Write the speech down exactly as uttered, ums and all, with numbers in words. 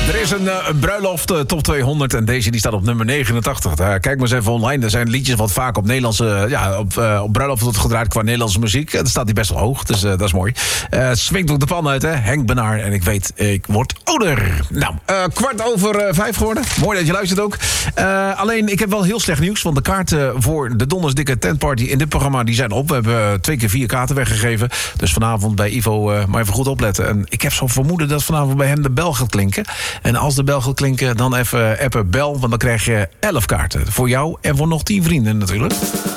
Er is een uh, bruiloft uh, top tweehonderd en deze die staat op nummer negenentachtig. Uh, kijk maar eens even online. Er zijn liedjes wat vaak op Nederlandse, uh, ja, op, uh, op bruiloft wordt gedraaid qua Nederlandse muziek. Uh, dan staat die best wel hoog, dus uh, dat is mooi. Uh, swingt ook de pan uit, hè. Henk Benaar en ik weet, ik word ouder. Nou, uh, kwart over uh, vijf geworden. Mooi dat je luistert ook. Uh, alleen, ik heb wel heel slecht nieuws, want de kaarten voor de dondersdikke tentparty in dit programma die zijn op. We hebben uh, twee keer vier kaarten weggegeven. Dus vanavond bij Ivo uh, maar even goed opletten. En ik heb zo'n vermoeden dat vanavond bij hem de bel gaat klinken. En als de bel gaat klinken, dan even appen bel, want dan krijg je elf kaarten. Voor jou en voor nog tien vrienden natuurlijk.